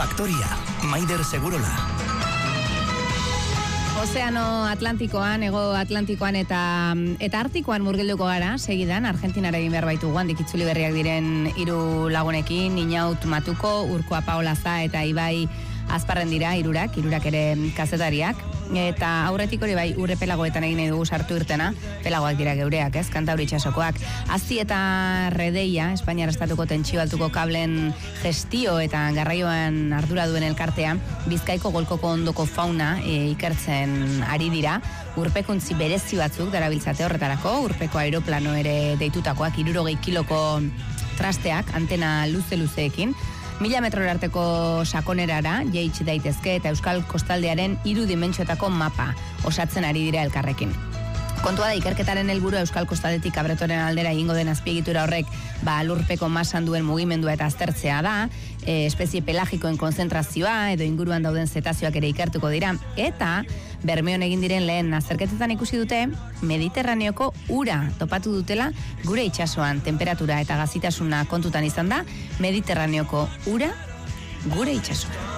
Faktoria, Maider Segurola. Ozeano Atlantikoan, Hego Atlantikoan eta Artikoan murgilduko gara, segidan, Argentinara egin behar baitu guan, dikitzuli berriak diren 3 lagunekin, Inaut Matuko, Urkoa Paolaza eta Ibai Azparren dira, irurak ere kazetariak. Eta aurretik hori bai urre pelagoetan egin nahi dugu sartu irtena, pelagoak dira geureak, ez, Kantauri itsasokoak. Azti eta Redeia, Espainiar estatuko tentsio altuko kablen gestio eta garraioan ardura duen elkartea, Bizkaiko golkoko ondoko fauna ikertzen ari dira. Urpekuntzi berezi batzuk darabiltzate horretarako, urpeko aeroplano ere deitutakoak, 60 kiloko trasteak, antena luzeekin, 1000 metrora arteko sakonerara jaitsi daitezke eta Euskal Kostaldearen 3 dimentsiotako mapa osatzen ari dira elkarrekin. Kontua da, ikerketaren helburua Euskal Kostaldetik Abretoren aldera egingo den azpiegitura horrek lurpeko masan duen mugimendua eta aztertzea da, espezie pelagikoen konzentrazioa edo inguruan dauden zetazioak ere ikertuko dira, eta Bermeon egin diren lehen azterketetan ikusi dute Mediterraneoko ura topatu dutela gure itsasoan, temperatura eta gazitasuna kontutan izan da, Mediterraneoko ura gure itsasoan.